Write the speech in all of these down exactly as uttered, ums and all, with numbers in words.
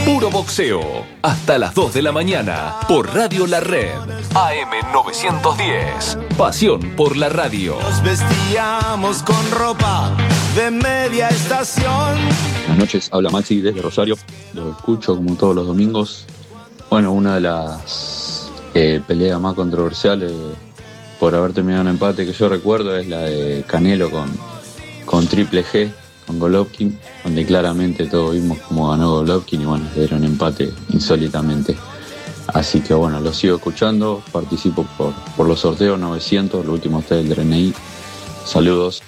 Puro boxeo, hasta las dos de la mañana, por Radio La Red, A M novecientos diez. Pasión por la radio. Nos vestíamos con ropa de media estación. Buenas noches, habla Maxi desde Rosario. Lo escucho como todos los domingos. Bueno, una de las eh, peleas más controversiales por haber terminado en empate que yo recuerdo es la de Canelo con, con Triple G, con Golovkin, donde claramente todos vimos cómo ganó Golovkin y bueno, era un empate insólitamente. Así que bueno, lo sigo escuchando, participo por, por los sorteos novecientos, los últimos tres del D N I. Saludos.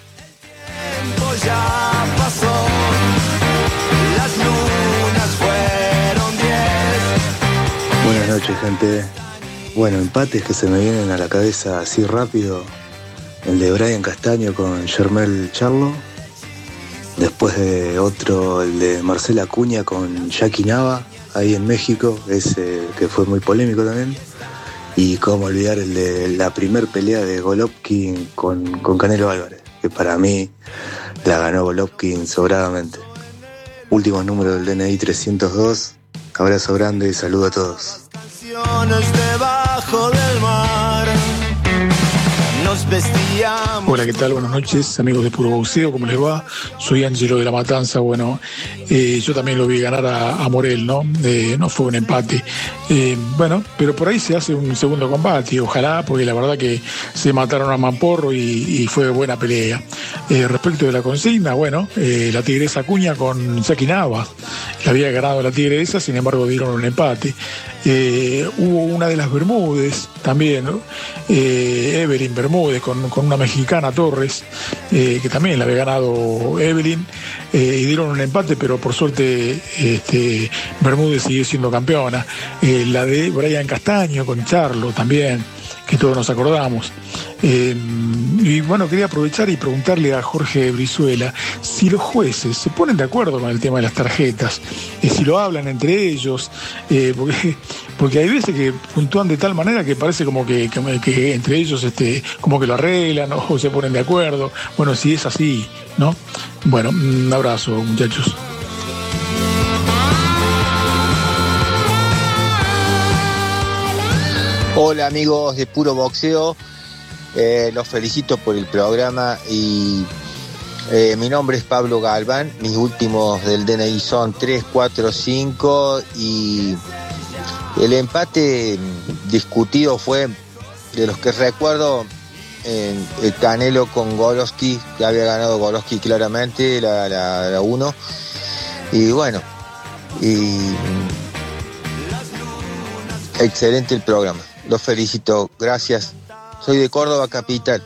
Ya pasó, las lunas fueron diez. Buenas noches, gente. Bueno, empates que se me vienen a la cabeza así rápido. El de Brian Castaño con Jermel Charlo. Después de otro, el de Marcela Acuña con Jackie Nava, ahí en México, ese que fue muy polémico también. Y cómo olvidar el de la primer pelea de Golovkin con, con Canelo Álvarez, que para mí la ganó Golovkin sobradamente. Últimos números del D N I trescientos dos. Abrazo grande y saludo a todos. Debajo del mar. Nos vestíamos. Hola, ¿qué tal? Buenas noches, amigos de Puro Boxeo, ¿cómo les va? Soy Ángelo de La Matanza. Bueno, eh, yo también lo vi ganar a, a Morel, ¿no? Eh, no fue un empate. Eh, bueno, pero por ahí se hace un segundo combate, ojalá, porque la verdad que se mataron a Mamporro y, y fue buena pelea. Eh, respecto de la consigna, bueno, eh, la Tigresa Acuña con Jackie Nava, la había ganado la Tigresa, sin embargo dieron un empate. Eh, hubo una de las Bermúdez también, ¿no? eh, Evelyn Bermúdez con, con una mexicana, Torres, eh, que también la había ganado Evelyn, eh, y dieron un empate, pero por suerte este, Bermúdez sigue siendo campeona. Eh, la de Brian Castaño con Charlo también, que todos nos acordamos. Eh, y bueno, quería aprovechar y preguntarle a Jorge Brizuela si los jueces se ponen de acuerdo con el tema de las tarjetas, eh, si lo hablan entre ellos, eh, porque, porque hay veces que puntúan de tal manera que parece como que, que, que entre ellos este, como que lo arreglan o se ponen de acuerdo. Bueno, si es así, ¿no? Bueno, un abrazo, muchachos. Hola amigos de Puro Boxeo, eh, los felicito por el programa y eh, mi nombre es Pablo Galván, mis últimos del D N I son tres, cuatro, cinco y el empate discutido fue, de los que recuerdo, eh, el Canelo con Golovkin, que había ganado Golovkin claramente, la, la, la uno, y bueno, y excelente el programa. Los felicito, gracias. Soy de Córdoba capital.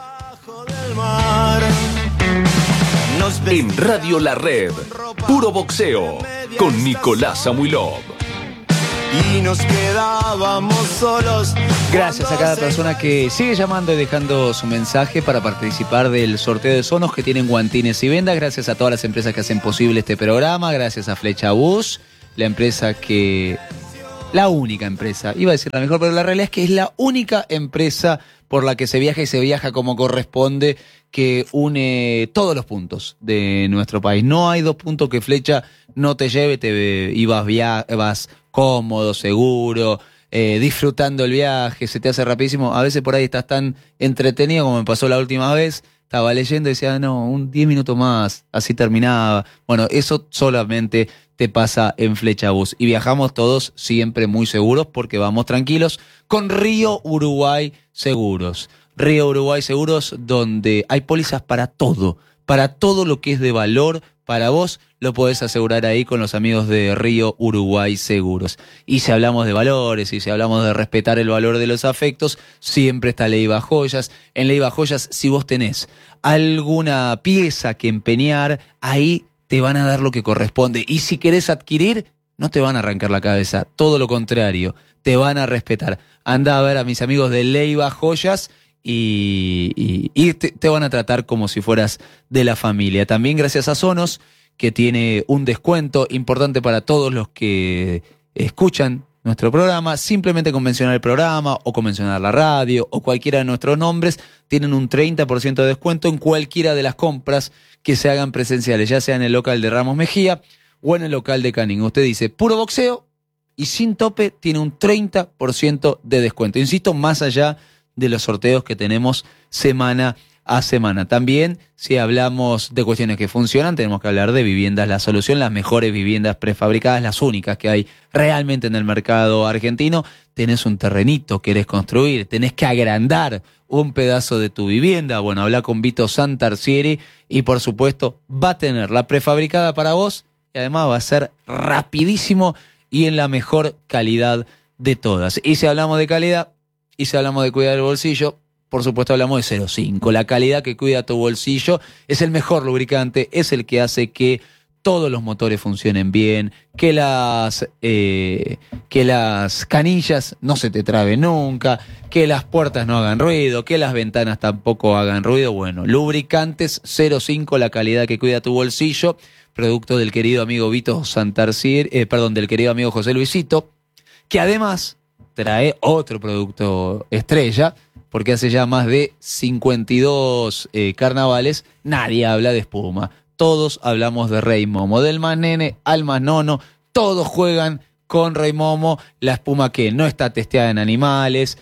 En Radio La Red, Puro Boxeo, con Nicolás Samuilov. Y nos quedábamos solos. Gracias a cada persona que sigue llamando y dejando su mensaje para participar del sorteo de Sonos que tienen guantines y vendas. Gracias a todas las empresas que hacen posible este programa. Gracias a Flecha Bus, la empresa que... La única empresa, iba a decir la mejor, pero la realidad es que es la única empresa por la que se viaja y se viaja como corresponde, que une todos los puntos de nuestro país. No hay dos puntos que Flecha no te lleve, te y vas, via- vas cómodo, seguro, eh, disfrutando el viaje, se te hace rapidísimo. A veces por ahí estás tan entretenido como me pasó la última vez. Estaba leyendo y decía, no, un diez minutos más, así terminaba. Bueno, eso solamente te pasa en Flecha Bus. Y viajamos todos siempre muy seguros porque vamos tranquilos con Río Uruguay Seguros. Río Uruguay Seguros, donde hay pólizas para todo, para todo lo que es de valor para vos, lo podés asegurar ahí con los amigos de Río Uruguay Seguros. Y si hablamos de valores, y si hablamos de respetar el valor de los afectos, siempre está Leiva Joyas. En Leiva Joyas, si vos tenés alguna pieza que empeñar, ahí te van a dar lo que corresponde. Y si querés adquirir, no te van a arrancar la cabeza, todo lo contrario, te van a respetar. Anda a ver a mis amigos de Leiva Joyas y, y, y te, te van a tratar como si fueras de la familia. También gracias a Sonos, que tiene un descuento importante para todos los que escuchan nuestro programa. Simplemente con mencionar el programa o con mencionar la radio o cualquiera de nuestros nombres, tienen un treinta por ciento de descuento en cualquiera de las compras que se hagan presenciales, ya sea en el local de Ramos Mejía o en el local de Canning. Usted dice Puro Boxeo y sin tope tiene un treinta por ciento de descuento. Insisto, más allá de los sorteos que tenemos semana a semana. También, si hablamos de cuestiones que funcionan, tenemos que hablar de Viviendas La Solución, las mejores viviendas prefabricadas, las únicas que hay realmente en el mercado argentino. Tenés un terrenito, querés construir, tenés que agrandar un pedazo de tu vivienda. Bueno, habla con Vito Santarcieri y, por supuesto, va a tener la prefabricada para vos y además va a ser rapidísimo y en la mejor calidad de todas. Y si hablamos de calidad y si hablamos de cuidar el bolsillo, por supuesto hablamos de cero cinco. La calidad que cuida tu bolsillo es el mejor lubricante, es el que hace que todos los motores funcionen bien, que las, eh, que las canillas no se te traben nunca, que las puertas no hagan ruido, que las ventanas tampoco hagan ruido. Bueno, lubricantes cero cinco, la calidad que cuida tu bolsillo, producto del querido amigo Vito Santarcieri, eh, perdón, del querido amigo José Luisito, que además trae otro producto estrella, porque hace ya más de cincuenta y dos eh, carnavales nadie habla de espuma. Todos hablamos de Rey Momo, del más nene al más nono, todos juegan con Rey Momo, la espuma que no está testeada en animales,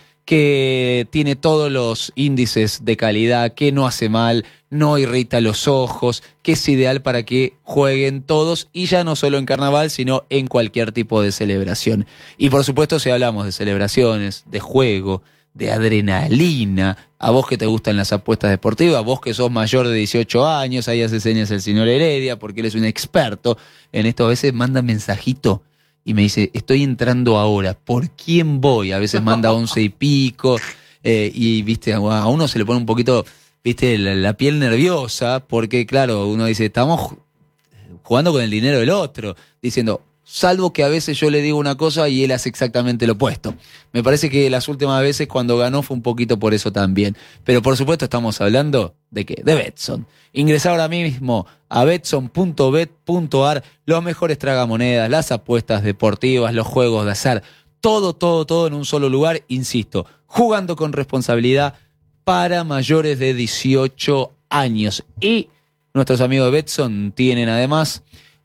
que tiene todos los índices de calidad, que no hace mal, no irrita los ojos, que es ideal para que jueguen todos, y ya no solo en carnaval, sino en cualquier tipo de celebración. Y por supuesto, si hablamos de celebraciones, de juego, de adrenalina, a vos que te gustan las apuestas deportivas, vos que sos mayor de dieciocho años, ahí hace señas el señor Heredia, porque él es un experto en esto. A veces manda mensajito y me dice, estoy entrando ahora, ¿por quién voy? A veces manda once y pico, eh, y viste, a uno se le pone un poquito, viste, la, la piel nerviosa, porque claro, uno dice, estamos jugando con el dinero del otro, diciendo, salvo que a veces yo le digo una cosa y él hace exactamente lo opuesto. Me parece que las últimas veces cuando ganó fue un poquito por eso también. Pero por supuesto estamos hablando de qué, de Betson. Ingresá ahora mismo a betson punto bet punto ar, los mejores tragamonedas, las apuestas deportivas, los juegos de azar, todo, todo, todo en un solo lugar, insisto, jugando con responsabilidad para mayores de dieciocho años. Y nuestros amigos de Betson tienen además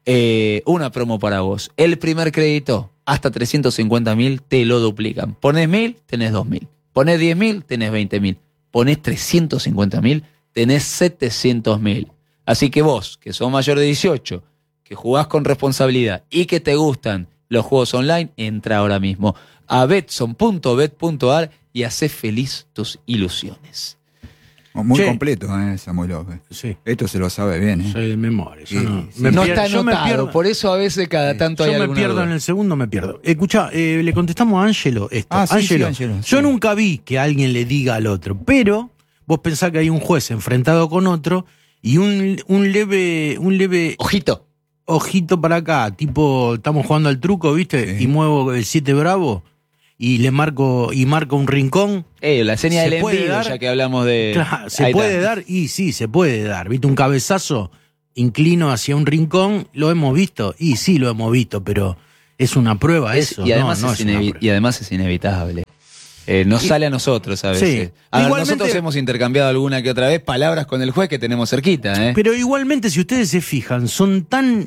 Eh, una promo para vos. El primer crédito, hasta trescientos cincuenta mil, te lo duplican. Ponés mil, tenés dos mil. Ponés diez mil, tenés veinte mil. Ponés trescientos cincuenta mil, tenés setecientos mil. Así que vos, que sos mayor de dieciocho, que jugás con responsabilidad y que te gustan los juegos online, entra ahora mismo a betson punto bet punto ar y hacé feliz tus ilusiones. Muy Che. completo, ¿eh, Samuel López? Sí. Esto se lo sabe bien, ¿eh? Soy de memoria. Yo Sí, no, sí. me No pier- está yo me anotado, pierdo- por eso a veces cada tanto hay Yo me alguna pierdo duda. en el segundo, me pierdo. Escuchá, eh, le contestamos a Ángelo esto. Ah, sí, sí, Ángelo, Ángelo, yo sí. nunca vi que alguien le diga al otro, pero vos pensás que hay un juez enfrentado con otro y un, un leve, un leve Ojito. ojito para acá, tipo, estamos jugando al truco, ¿viste? Sí. Y muevo el siete bravo y le marco, y marco un rincón. Eh, la seña ¿Se del puede envío, dar? ya que hablamos de... Claro, ¿se Ahí puede está. dar? Y sí, se puede dar. ¿Viste? Un cabezazo inclino hacia un rincón, ¿lo hemos visto? Y sí, lo hemos visto, pero es una prueba Es- eso. y, además no, no es es una inevi- prueba. y además es inevitable. Eh, nos Y- sale a nosotros a veces. Sí. A ver, Igualmente- nosotros hemos intercambiado alguna que otra vez palabras con el juez que tenemos cerquita, ¿eh? Pero igualmente, si ustedes se fijan, son tan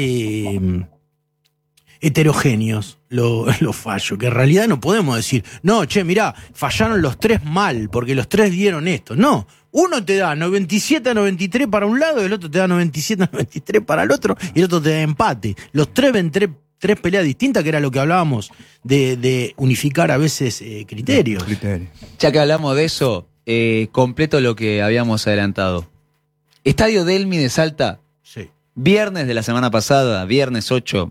eh, heterogéneos los, los fallos, que en realidad no podemos decir, no, che, mirá, fallaron los tres mal, porque los tres dieron esto. No, uno te da noventa y siete a noventa y tres para un lado, y el otro te da noventa y siete a noventa y tres para el otro, y el otro te da empate. Los tres ven tres, tres peleas distintas, que era lo que hablábamos de, de unificar a veces eh, criterios. Criterio. Ya que hablamos de eso, eh, completo lo que habíamos adelantado. Estadio Delmi de Salta, Sí. viernes de la semana pasada, viernes ocho.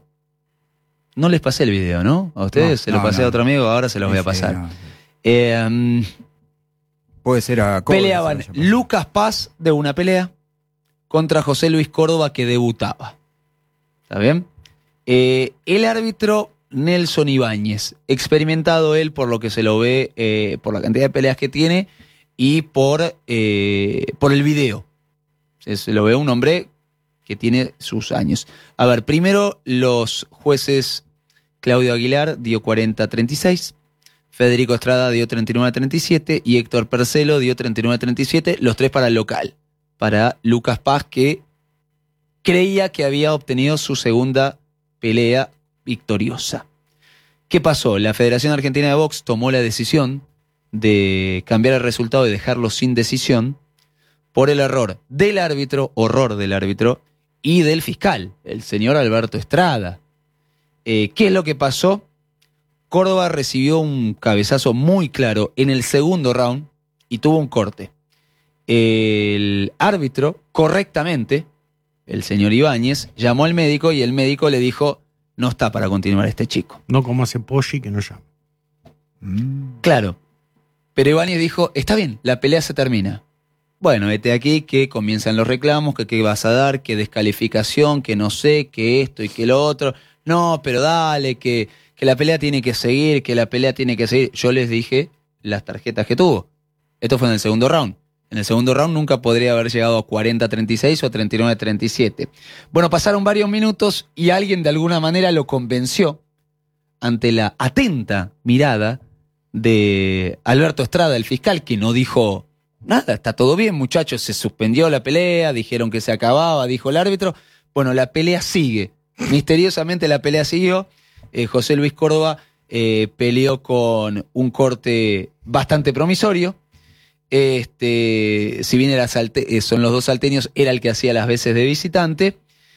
No les pasé el video, ¿no? A ustedes No, se lo no, pasé no. a otro amigo, ahora se los voy a Sí, pasar. no. Eh, um, Puede ser a Córdoba, peleaban se lo llama. Lucas Paz de una pelea contra José Luis Córdoba, que debutaba. ¿Está bien? Eh, el árbitro Nelson Ibáñez, experimentado él por lo que se lo ve, eh, por la cantidad de peleas que tiene y por, eh, por el video. Se, se lo ve un hombre que tiene sus años. A ver, primero los jueces, Claudio Aguilar dio cuarenta a treinta y seis, Federico Estrada dio treinta y nueve a treinta y siete y Héctor Percelo dio treinta y nueve a treinta y siete, los tres para el local, para Lucas Paz, que creía que había obtenido su segunda pelea victoriosa. ¿Qué pasó? La Federación Argentina de Box tomó la decisión de cambiar el resultado y dejarlo sin decisión por el error del árbitro, horror del árbitro, y del fiscal, el señor Alberto Estrada. Eh, ¿Qué es lo que pasó? Córdoba recibió un cabezazo muy claro en el segundo round y tuvo un corte. El árbitro, correctamente, el señor Ibáñez, llamó al médico y el médico le dijo: no está para continuar este chico. No como hace Poggi, que no llama. Mm. Claro. Pero Ibáñez dijo: está bien, la pelea se termina. Bueno, vete aquí que comienzan los reclamos, que qué vas a dar, que descalificación, que no sé, que esto y que lo otro. No, pero dale, que, que la pelea tiene que seguir, que la pelea tiene que seguir. Yo les dije las tarjetas que tuvo. Esto fue en el segundo round. En el segundo round nunca podría haber llegado a cuarenta a treinta y seis o a treinta y nueve a treinta y siete. Bueno, pasaron varios minutos y alguien de alguna manera lo convenció ante la atenta mirada de Alberto Estrada, el fiscal, que no dijo nada, está todo bien, muchachos, se suspendió la pelea, dijeron que se acababa, dijo el árbitro. Bueno, la pelea sigue. Misteriosamente la pelea siguió. Eh, José Luis Córdoba eh, peleó con un corte bastante promisorio. Este, si bien era salte, son los dos salteños, era el que hacía las veces de visitante.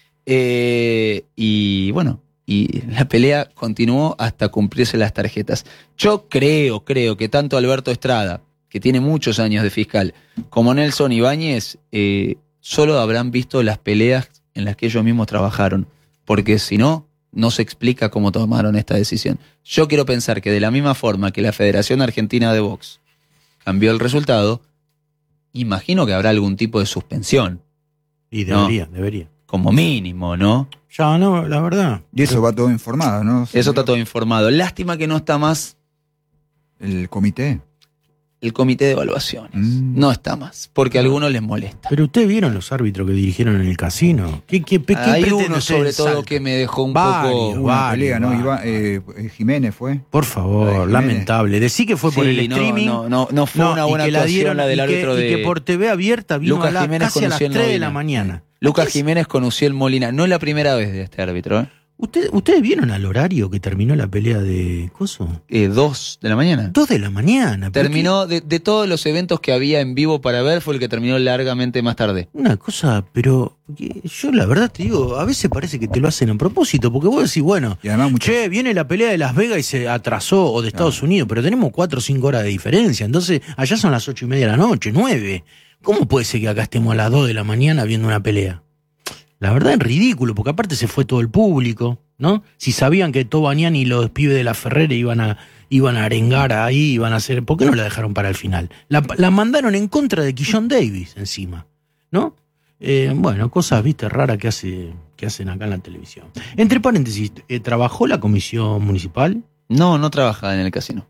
Eh, y bueno, y la pelea continuó hasta cumplirse las tarjetas. Yo creo, creo que tanto Alberto Estrada, que tiene muchos años de fiscal, como Nelson Ibáñez, eh, solo habrán visto las peleas en las que ellos mismos trabajaron, porque si no, no se explica cómo tomaron esta decisión. Yo quiero pensar que de la misma forma que la Federación Argentina de Box cambió el resultado, imagino que habrá algún tipo de suspensión. Y debería, ¿no? debería. Como mínimo, ¿no? Ya, no, la verdad. Y eso va todo informado, ¿no? Eso está todo informado. Lástima que no está más el comité. El comité de evaluaciones. Mm. No está más, porque a algunos les molesta. Pero ustedes vieron los árbitros que dirigieron en el casino. ¿Qué, qué, qué Hay uno sobre todo salta? Que me dejó un varios, poco... Una pelea, ¿no? Iba, eh, Jiménez fue. Por favor, lamentable. Decí que fue sí, por el no, streaming. No, no, no fue no, una buena la actuación dieron, la del y árbitro que, de... Y que por T V abierta vino Lucas a la, Jiménez casi a las tres de la mañana. Lucas Jiménez con Uciel Molina. No es la primera vez de este árbitro, ¿eh? ¿Usted, ¿Ustedes vieron al horario que terminó la pelea de Coso? Eh, dos de la mañana. Dos de la mañana. Terminó, de, de todos los eventos que había en vivo para ver, fue el que terminó largamente más tarde. Una cosa, pero yo la verdad te digo, a veces parece que te lo hacen a propósito, porque vos decís, bueno, y además mucho... che, viene la pelea de Las Vegas y se atrasó, o de Estados no. Unidos, pero tenemos cuatro o cinco horas de diferencia, entonces allá son las ocho y media de la noche, nueve. ¿Cómo puede ser que acá estemos a las dos de la mañana viendo una pelea? La verdad es ridículo, porque aparte se fue todo el público, ¿no? Si sabían que Tobanian y los pibes de la Ferrera iban a, iban a arengar ahí, iban a hacer... ¿Por qué no la dejaron para el final? La, la mandaron en contra de Quillón Davis encima, ¿no? Eh, bueno, cosas, viste, raras que, hace, que hacen acá en la televisión. Entre paréntesis, eh, ¿trabajó la comisión municipal? No, no trabajaba en el casino.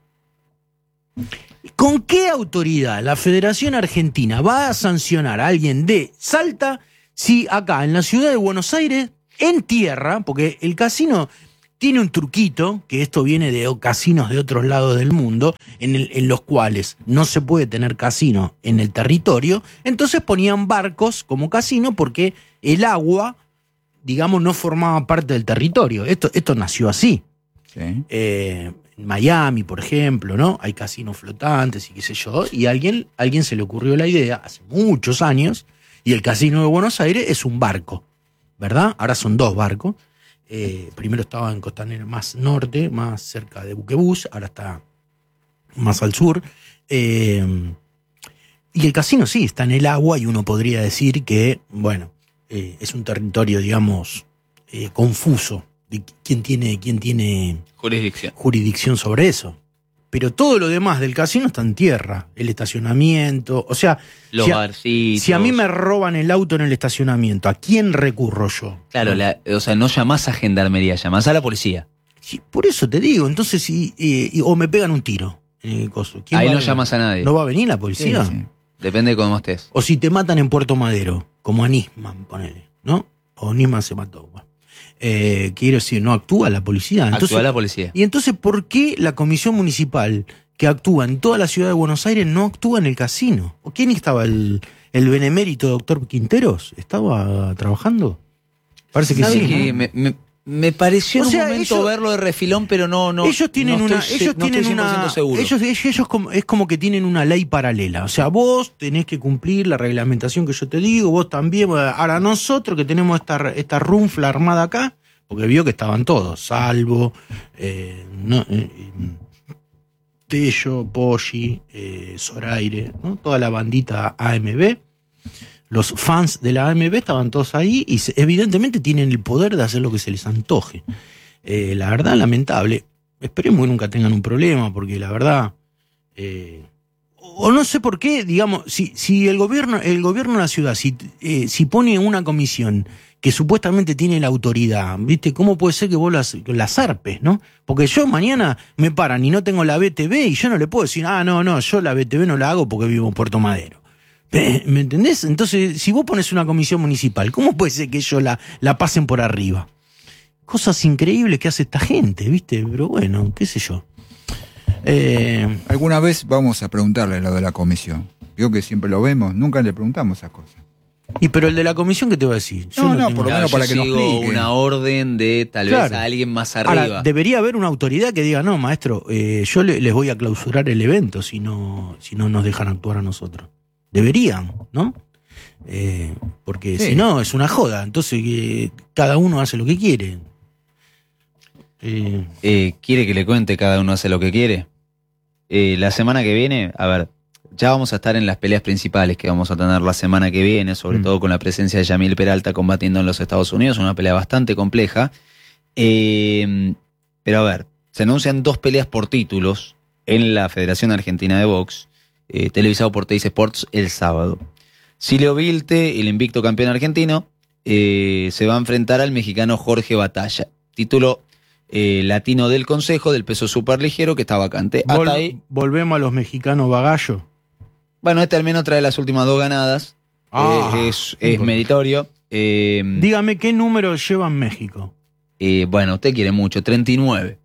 ¿Con qué autoridad la Federación Argentina va a sancionar a alguien de Salta si acá en la ciudad de Buenos Aires, en tierra, porque el casino tiene un truquito, que esto viene de casinos de otros lados del mundo, en, el, en los cuales no se puede tener casino en el territorio, entonces ponían barcos como casino porque el agua, digamos, no formaba parte del territorio. Esto, esto nació así. Sí. Eh, en Miami, por ejemplo, ¿no? Hay casinos flotantes y qué sé yo, y a alguien, a alguien se le ocurrió la idea hace muchos años. Y el casino de Buenos Aires es un barco, ¿verdad? Ahora son dos barcos. Eh, primero estaba en Costanera más norte, más cerca de Buquebus, ahora está más al sur. Eh, y el casino sí, está en el agua y uno podría decir que, bueno, eh, es un territorio, digamos, eh, confuso de quién tiene, quién tiene jurisdicción. jurisdicción sobre eso. Pero todo lo demás del casino está en tierra. El estacionamiento, o sea... Los si a, barcitos. Si a mí me roban el auto en el estacionamiento, ¿a quién recurro yo? Claro, la, o sea, no llamás a gendarmería, llamás a la policía. Sí, por eso te digo, entonces, si, eh, o me pegan un tiro en el coso. Ahí no llamas a nadie. ¿No va a venir la policía? Sí, sí. Depende de cómo estés. O si te matan en Puerto Madero, como a Nisman, ponele, ¿no? O Nisman se mató, bueno. Eh, quiero decir, no actúa la policía. Entonces, actúa la policía. Y entonces, ¿por qué la comisión municipal que actúa en toda la ciudad de Buenos Aires no actúa en el casino? ¿O quién estaba? ¿El, el benemérito doctor Quinteros? ¿Estaba trabajando? Parece que ¿Sabe sí. que ¿no? me, me, me pareció O en sea, un momento ellos- verlo de refilón, pero no, no. ellos tienen no una, estoy, ellos no tienen estoy una, cien por ciento seguro. ellos, ellos como, es como que tienen una ley paralela. O sea, vos tenés que cumplir la reglamentación que yo te digo, vos también. Ahora nosotros que tenemos esta, esta runfla armada acá, porque vio que estaban todos, Salvo, eh, no, eh, Tello, Poggi, eh, Zoraire, ¿no? Toda la bandita A M B. Los fans de la A M B estaban todos ahí y se, evidentemente tienen el poder de hacer lo que se les antoje. Eh, la verdad, lamentable. Esperemos que nunca tengan un problema, porque la verdad, eh, o no sé por qué, digamos, si, si el gobierno, el gobierno de la ciudad, si, eh, si pone una comisión que supuestamente tiene la autoridad, ¿viste? ¿Cómo puede ser que vos las, las arpes, no? Porque yo mañana me paran y no tengo la B T V y yo no le puedo decir, ah, no, no, yo la B T V no la hago porque vivo en Puerto Madero. ¿Me entendés? Entonces, si vos pones una comisión municipal, ¿cómo puede ser que ellos la, la pasen por arriba? Cosas increíbles que hace esta gente, ¿viste? Pero bueno, qué sé yo. Eh, Alguna vez vamos a preguntarle lo de la comisión. Digo que siempre lo vemos, nunca le preguntamos esas cosas. y pero el de la comisión, ¿qué te va a decir? Yo No, no, tengo- por lo Claro, menos para yo que nos sigo explique. una orden de tal Claro. vez a alguien más arriba. Ahora, debería haber una autoridad que diga, no, maestro, eh, yo le- les voy a clausurar el evento si no, si no nos dejan actuar a nosotros. Deberían, ¿no? Eh, porque Sí. si no, es una joda. Entonces, eh, cada uno hace lo que quiere. Eh, Eh, ¿Quiere que le cuente cada uno hace lo que quiere? Eh, la semana que viene, a ver, ya vamos a estar en las peleas principales que vamos a tener la semana que viene, sobre Mm. todo con la presencia de Yamil Peralta combatiendo en los Estados Unidos, una pelea bastante compleja. Eh, pero a ver, se anuncian dos peleas por títulos en la Federación Argentina de Box, eh, televisado por Teis Sports el sábado. Silio Vilte, el invicto campeón argentino, eh, se va a enfrentar al mexicano Jorge Batalla, título eh, latino del Consejo del peso superligero que está vacante. Hasta vol- ahí, volvemos a los mexicanos bagallos. bueno, este al menos trae las últimas dos ganadas, Ah, eh, es, es meritorio. Eh, Dígame qué número lleva en México. eh, bueno, usted quiere mucho, treinta y nueve.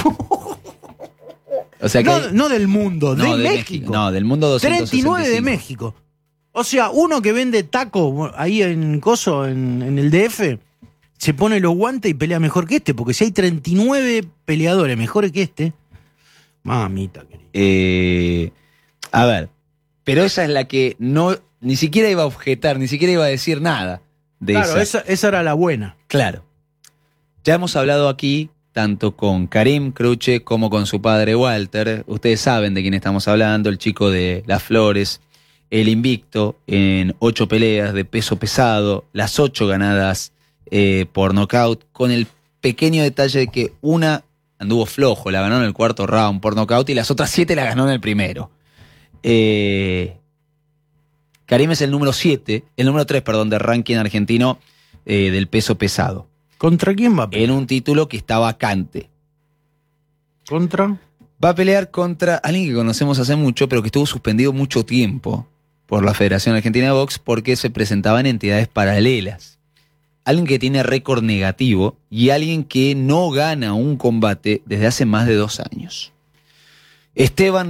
O sea que No, hay- no del mundo, no, de, de México. No, del mundo doscientos sesenta y cinco. treinta y nueve de México. O sea, uno que vende taco ahí en Coso, en, en el D F, se pone los guantes y pelea mejor que este, porque si hay treinta y nueve peleadores mejores que este, mamita querida. Eh, a ver, pero esa es la que no, ni siquiera iba a objetar, ni siquiera iba a decir nada de Claro, esa. esa, esa era la buena. Claro. Ya hemos hablado aquí tanto con Karim Cruche como con su padre Walter. Ustedes saben de quién estamos hablando, el chico de Las Flores, el invicto en ocho peleas de peso pesado, las ocho ganadas eh, por nocaut, con el pequeño detalle de que una anduvo flojo, la ganó en el cuarto round por nocaut y las otras siete la ganó en el primero. Eh, Karim es el número siete, el número tres, perdón, de ranking argentino eh, del peso pesado. ¿Contra quién va a pelear? En un título que está vacante. ¿Contra? Va a pelear contra alguien que conocemos hace mucho, pero que estuvo suspendido mucho tiempo por la Federación Argentina de Box porque se presentaba en entidades paralelas. Alguien que tiene récord negativo y alguien que no gana un combate desde hace más de dos años. Esteban